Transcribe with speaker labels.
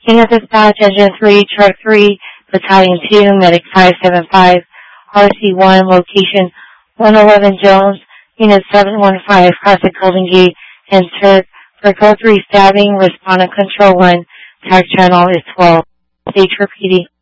Speaker 1: Unit Dispatch, Engine 3, Truck 3, Battalion 2, Medic 575, RC1, location 111 Jones, Unit 715, cross the Golden Gate, enter for code 3 stabbing, respondent control 1, tag channel is 12. Stage repeating.